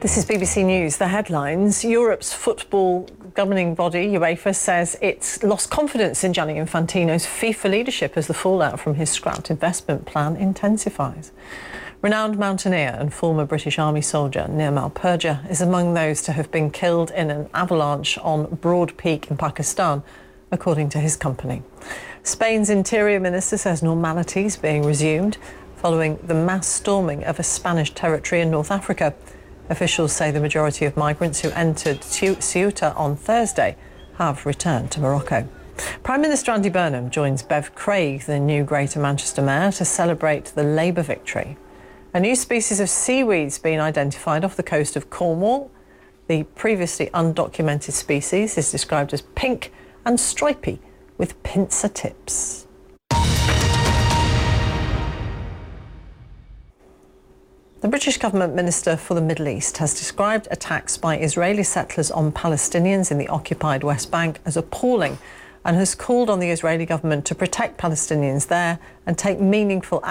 This is BBC News. The headlines. Europe's football governing body, UEFA, says it's lost confidence in Gianni Infantino's FIFA leadership as the fallout from his scrapped investment plan intensifies. Renowned mountaineer and former British Army soldier Nirmal Purja is among those to have been killed in an avalanche on Broad Peak in Pakistan, according to his company. Spain's Interior Minister says normality is being resumed following the mass storming of a Spanish territory in North Africa. Officials say the majority of migrants who entered Ceuta on Thursday have returned to Morocco. Prime Minister Andy Burnham joins Bev Craig, the new Greater Manchester Mayor, to celebrate the Labour victory. A new species of seaweed's been identified off the coast of Cornwall. The previously undocumented species is described as pink and stripy with pincer tips. The British government minister for the Middle East has described attacks by Israeli settlers on Palestinians in the occupied West Bank as appalling and has called on the Israeli government to protect Palestinians there and take meaningful action